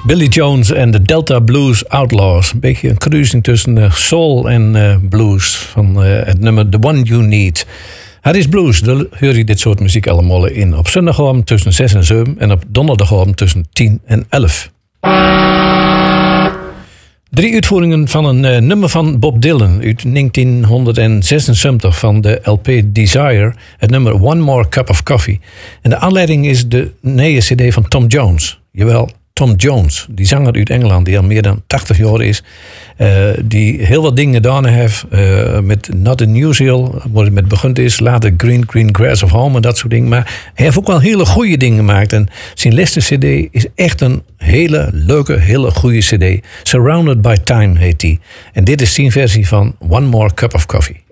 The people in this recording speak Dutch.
Billy Jones en de Delta Blues Outlaws. Een beetje een kruising tussen soul en blues. Van het nummer The One You Need. Het is blues, daar hoor je dit soort muziek allemaal in. Op zondagavond tussen 6 en 7 en op donderdagavond tussen 10 en 11. 3 uitvoeringen van een nummer van Bob Dylan uit 1976 van de LP Desire. Het nummer One More Cup of Coffee. En de aanleiding is de nieuwe cd van Tom Jones. Jawel, Tom Jones, die zanger uit Engeland die al meer dan 80 jaar is. Die heel wat dingen gedaan heeft met Not Unusual, waar het met begint is. Later Green Grass of Home en dat soort dingen. Maar hij heeft ook wel hele goede dingen gemaakt. En zijn laatste cd is echt een hele leuke, hele goede cd. Surrounded by Time heet die. En dit is zijn versie van One More Cup of Coffee.